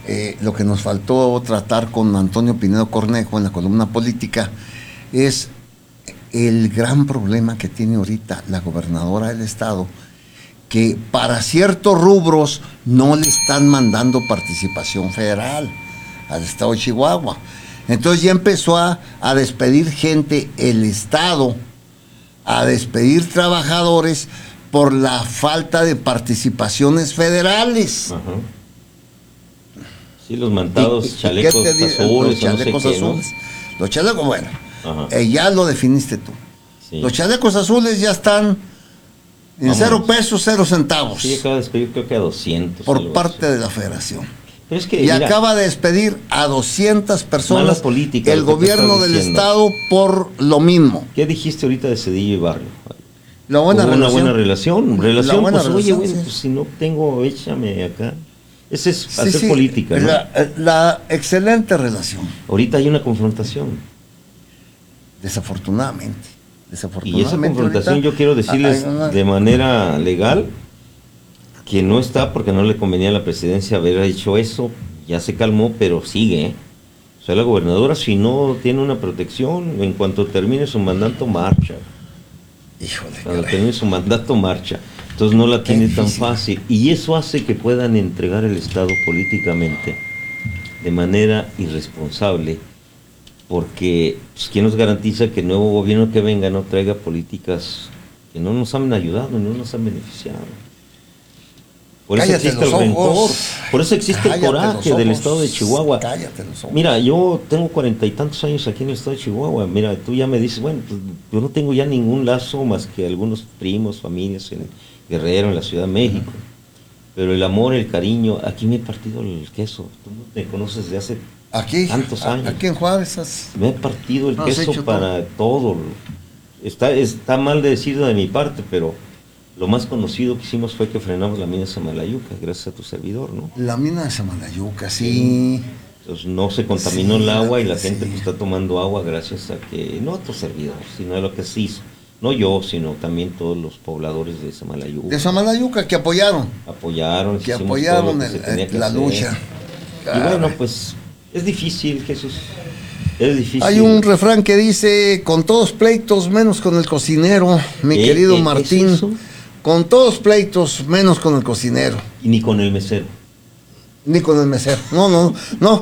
lo que nos faltó tratar con Antonio Pinedo Cornejo en la columna política es el gran problema que tiene ahorita la gobernadora del estado, que para ciertos rubros no le están mandando participación federal al estado de Chihuahua. Entonces ya empezó a despedir gente el estado, a despedir trabajadores por la falta de participaciones federales. Ajá. Sí, los mandados chalecos azules. Los chalecos azules. Los chalecos, bueno, ya lo definiste tú. Sí. Los chalecos azules ya están en 0 pesos, 0 centavos. Sí, acaba de despedir creo que a 200. Por parte de la federación. Pero es que, y mira, acaba de despedir a 200 personas política, el gobierno del estado por lo mismo. ¿Qué dijiste ahorita de Cedillo y Barrio? La buena relación. Una buena relación. La buena pues, relación, oye, bueno, sí. Pues si no tengo, échame acá. Ese es hacer política, ¿no? La excelente relación. Ahorita hay una confrontación. Desafortunadamente. Y esa confrontación yo quiero decirles de manera legal que no está porque no le convenía a la presidencia haber hecho eso, ya se calmó, pero sigue, ¿eh? O sea, la gobernadora, si no tiene una protección, en cuanto termine su mandato, marcha. Híjole. Cuando termine su mandato, marcha. Entonces no la tiene tan fácil. Y eso hace que puedan entregar el Estado políticamente de manera irresponsable, porque pues, ¿quién nos garantiza que el nuevo gobierno que venga no traiga políticas que no nos han ayudado, no nos han beneficiado? Por eso existe el rencor, por eso existe el coraje del estado de Chihuahua. Mira, yo tengo 40 y tantos años aquí en el estado de Chihuahua. Mira, tú ya me dices, bueno, pues yo no tengo ya ningún lazo más que algunos primos, familias en Guerrero, en la Ciudad de México. Pero el amor, el cariño, aquí me he partido el queso. Tú me conoces de hace tantos años. Aquí en Juárez. Me he partido el queso para todo. Está mal de decirlo de mi parte, pero lo más conocido que hicimos fue que frenamos la mina de Samalayuca, gracias a tu servidor, ¿no? La mina de Samalayuca, sí. Entonces no se contaminó el agua y la gente pues, está tomando agua gracias a que, no a tu servidor, sino a lo que se hizo. No yo, sino también todos los pobladores de Samalayuca. De Samalayuca, que apoyaron. Que apoyaron la lucha. Y bueno, pues es difícil, Jesús. Es difícil. Hay un refrán que dice, con todos pleitos, menos con el cocinero, mi querido Martín. ¿Es eso? Con todos pleitos, menos con el cocinero. Y ni con el mesero. Ni con el mesero. No.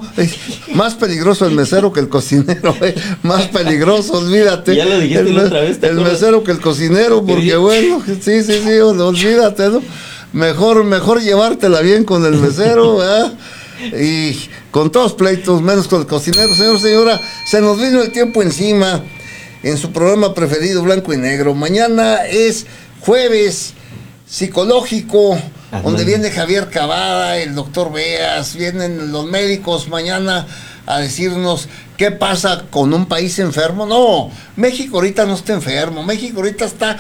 Más peligroso el mesero que el cocinero. Más peligroso, olvídate. Ya lo dijiste la otra vez. El mesero que el cocinero, porque bueno, sí, olvídate, ¿no? Mejor llevártela bien con el mesero, ¿verdad? Y con todos pleitos, menos con el cocinero. Señora, se nos vino el tiempo encima en su programa preferido, Blanco y Negro. Mañana es jueves psicológico, donde viene Javier Cavada, el doctor Beas, vienen los médicos mañana a decirnos qué pasa con un país enfermo. No, México ahorita no está enfermo, México ahorita está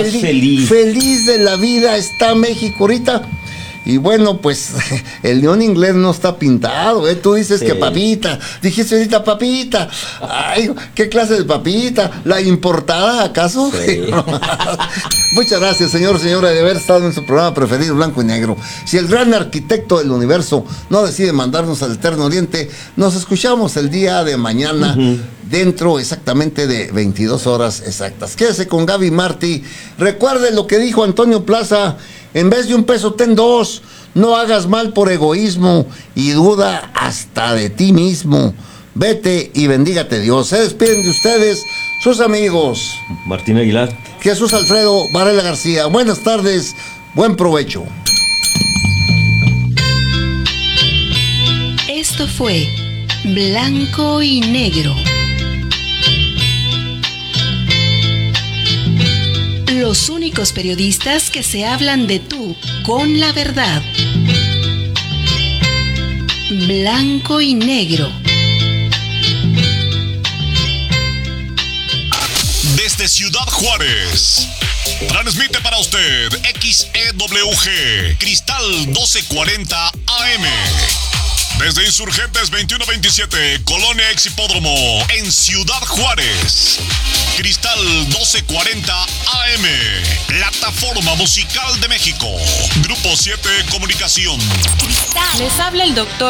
feliz de la vida, está México ahorita. Y bueno, pues el león inglés no está pintado, ¿eh? Tú dices que papita, dijiste ahorita papita. Ay, ¿qué clase de papita? ¿La importada acaso? Sí. Muchas gracias, señora, de haber estado en su programa preferido, Blanco y Negro. Si el gran arquitecto del universo no decide mandarnos al Eterno Oriente, nos escuchamos el día de mañana, dentro exactamente de 22 horas exactas. Quédese con Gaby Martí. Recuerde lo que dijo Antonio Plaza: en vez de 1 peso, ten 2. No hagas mal por egoísmo y duda hasta de ti mismo. Vete y bendígate Dios. Se despiden de ustedes sus amigos Martín Aguilar, Jesús Alfredo Varela García. Buenas tardes, buen provecho. Esto fue Blanco y Negro. Los únicos periodistas que se hablan de tú con la verdad. Blanco y Negro. Desde Ciudad Juárez, transmite para usted XEWG Cristal 1240 AM. Desde Insurgentes 2127, Colonia Ex Hipódromo, en Ciudad Juárez. Cristal 1240 AM, plataforma musical de México. Grupo 7 Comunicación. Les habla el doctor